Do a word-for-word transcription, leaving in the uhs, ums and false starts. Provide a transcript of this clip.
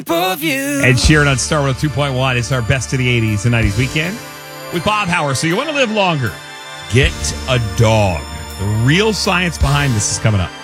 Ed Sheeran on Star World two point one. It's our best of the eighties and nineties weekend with Bob Howard. So you want to live longer? Get a dog. The real science behind this is coming up.